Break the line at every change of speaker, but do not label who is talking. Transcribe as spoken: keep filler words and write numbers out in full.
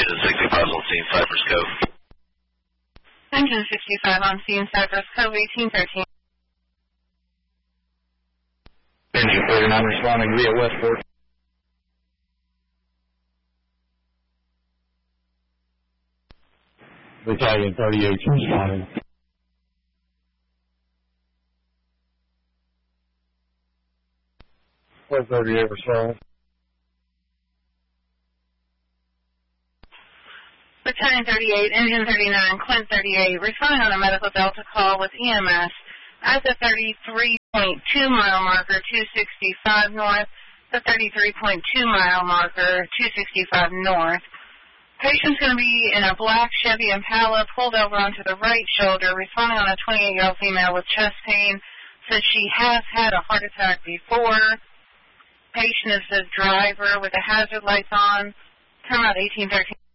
Engine sixty-five on scene, Cypress Cove.
Engine sixty-five on scene, Cypress Cove, eighteen thirteen.
Engine forty-nine responding via Westport. Battalion thirty-eight responding. twelve thirty-eight responding.
Battalion thirty-eight, Engine thirty-nine, Clint thirty-eight, responding on a medical Delta call with E M S at the thirty-three point two mile marker, two sixty-five north, the thirty-three point two mile marker, two sixty-five north. Patient's going to be in a black Chevy Impala, pulled over onto the right shoulder, responding on a twenty-eight-year-old female with chest pain, says she has had a heart attack before. Patient is the driver with the hazard lights on. Turn out eighteen thirteen.